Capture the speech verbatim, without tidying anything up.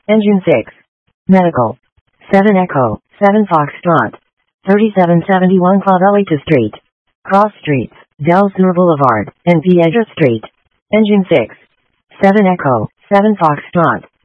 Engine six. Medical. seven Echo, seven Foxtrot. thirty-seven seventy-one Clavelita Street. Cross Streets, Del Sur Boulevard, and Piedra Street. Engine six. seven Echo, seven Foxtrot.